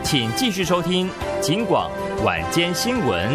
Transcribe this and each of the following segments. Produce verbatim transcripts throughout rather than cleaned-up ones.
请继续收听警广晚间新闻。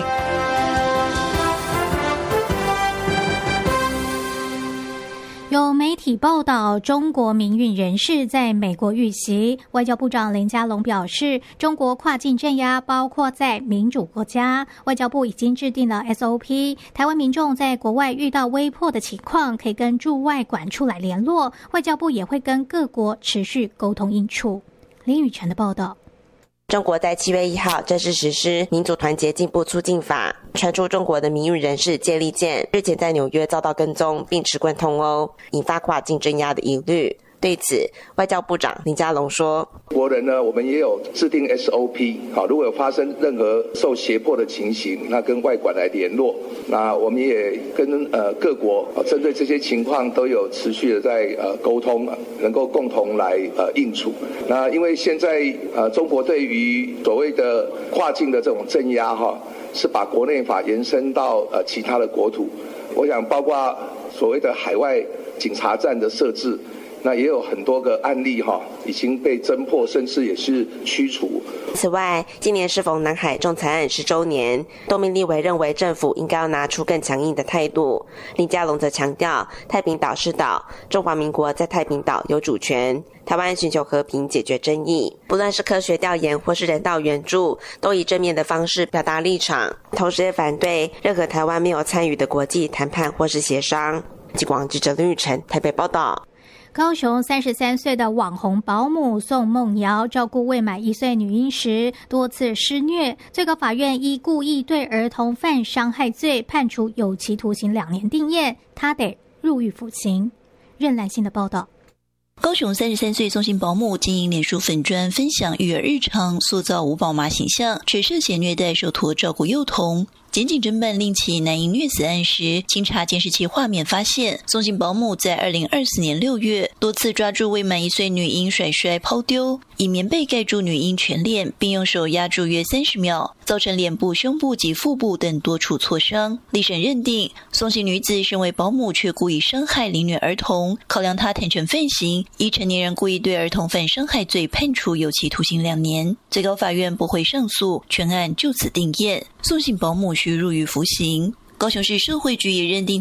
有媒体报道，中国民运人士在美国遇袭。外交部长林佳龙表示，中国跨境镇压包括在民主国家，外交部已经制定了 S O P。台湾民众在国外遇到威迫的情况，可以跟驻外馆处来联络，外交部也会跟各国持续沟通应处。林雨晨的报道。 中国在七月一号正式实施民族团结进步促进法，传出中国的民运人士接力健日前在纽约遭到跟踪并持棍通殴，引发跨境镇压的疑虑。对此，外交部长林佳龙说： 国人呢，我们也有制定 S O P， 好，如果有发生任何受胁迫的情形，那跟外馆来联络。那我们也跟呃各国针对这些情况都有持续的在呃沟通，能够共同来呃应处。那因为现在呃中国对于所谓的跨境的这种镇压哈，是把国内法延伸到呃其他的国土，我想包括所谓的海外警察站的设置。那也有很多个案例哈，已经被侦破，甚至也是驱除。 此外，今年适逢南海仲裁案十周年，多名立委认为政府应该要拿出更强硬的态度。林佳龙则强调，太平岛是岛，中华民国在太平岛有主权。台湾寻求和平解决争议，不论是科学调研或是人道援助，都以正面的方式表达立场，同时也反对任何台湾没有参与的国际谈判或是协商。警广记者林雨晨台北报道。 高雄三十三岁的网红保姆宋梦瑶照顾未满一岁女婴时多次施虐，最高法院依故意对儿童犯伤害罪判处有期徒刑两年定谳，她得入狱服刑。任兰信的报道。 高雄三十三岁宋姓保姆经营脸书粉专分享育儿日常，塑造五宝妈形象，却涉嫌虐待受托照顾幼童。检警侦办令其男婴虐死案时，经查监视器画面发现，宋姓保姆在二零二四年六月多次抓住未满一岁女婴甩摔抛丢，以棉被盖住女婴全脸，并用手压住约三十秒，造成脸部、胸部及腹部等多处挫伤。立审认定，宋姓女子身为保姆却故意伤害凌虐儿童，考量她坦诚犯行，依成年人故意对儿童犯伤害罪判处有期徒刑两年。最高法院驳回上诉，全案就此定谳，宋姓保姆需入狱服刑。高雄市社会局也认定